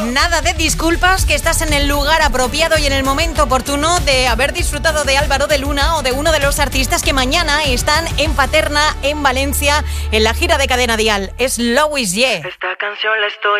Nada de disculpas, que estás en el lugar apropiado y en el momento oportuno de haber disfrutado de Álvaro de Luna o de uno de los artistas que mañana están en Paterna, en Valencia, en la gira de Cadena Dial. Es Louis Ye. Esta canción la estoy